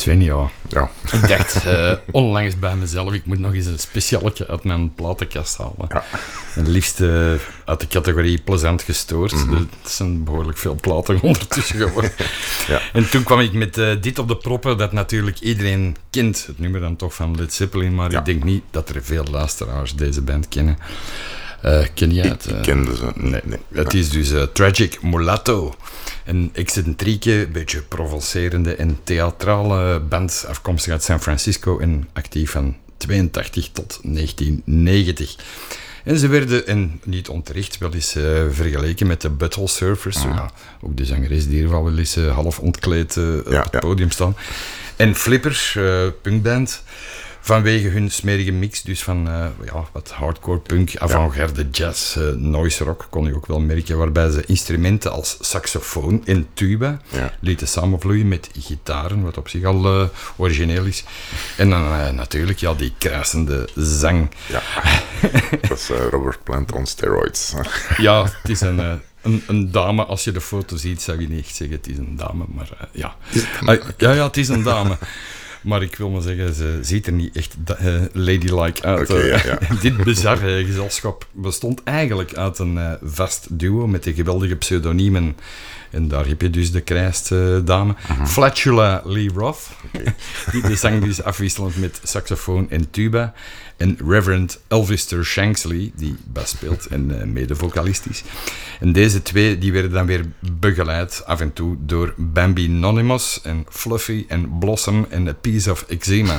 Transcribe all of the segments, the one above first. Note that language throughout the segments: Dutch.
Sven, ja. Ja. Ik dacht onlangs bij mezelf, ik moet nog eens een specialetje uit mijn platenkast halen. Ja. En liefst uit de categorie plezant gestoord. Er zijn behoorlijk veel platen ondertussen geworden. Ja. En toen kwam ik met dit op de proppen, dat natuurlijk iedereen kent. Het nummer dan toch van Led Zeppelin, maar ik denk niet dat er veel luisteraars deze band kennen. Ken jij het? Ik kende ze. Nee. Het is dus Tragic Mulatto. Een excentrieke, beetje provocerende en theatrale band, afkomstig uit San Francisco en actief van 82 tot 1990. En ze werden, en niet onterecht, wel eens vergeleken met de Butthole Surfers. Ja, ook de zangeres die hier wel eens half ontkleed op het podium staan. En Flippers, punkband. Vanwege hun smerige mix, dus van wat hardcore punk, avant-garde jazz, noise rock, kon je ook wel merken, waarbij ze instrumenten als saxofoon en tuba lieten samenvloeien met gitaren, wat op zich al origineel is. En dan natuurlijk, die kruisende zang. Ja, dat is Robert Plant on steroids. Ja, het is een dame. Als je de foto ziet, zou je niet echt zeggen het is een dame, maar het is een dame. Maar ik wil maar zeggen, ze ziet er niet echt ladylike uit. Dit bizarre gezelschap bestond eigenlijk uit een vast duo met de geweldige pseudoniemen. En daar heb je dus de krijstdame. Flatula Lee Roth, die de zang dus afwisselend met saxofoon en tuba. En Reverend Elvister Shanksley, die bas speelt en mede-vocalist is. En deze twee die werden dan weer begeleid af en toe door Bambi Nonymous en Fluffy en Blossom en A Piece of Eczema.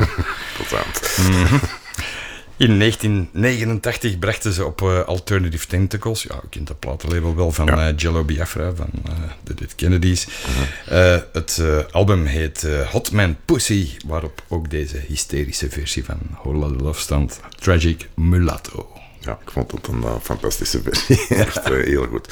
In 1989 brachten ze op Alternative Tentacles, je kent dat platenlabel wel van Jello Biafra, van de Dead Kennedys. Het album heet Hot Man Pussy, waarop ook deze hysterische versie van Whole Lotta Love stond, Tragic Mulatto. Ja, ik vond het een fantastische versie. Echt heel goed.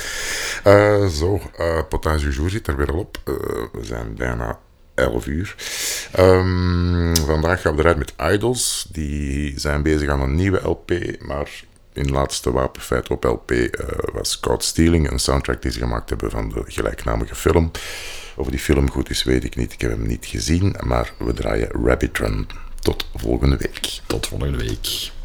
Potage du jour zit er weer al op. We zijn bijna 11 uur. Vandaag gaan we eruit met Idols. Die zijn bezig aan een nieuwe LP, maar in laatste wapenfeit op LP was Caught Stealing, een soundtrack die ze gemaakt hebben van de gelijknamige film. Of die film goed is, weet ik niet. Ik heb hem niet gezien, maar we draaien Rabbit Run. Tot volgende week. Tot volgende week.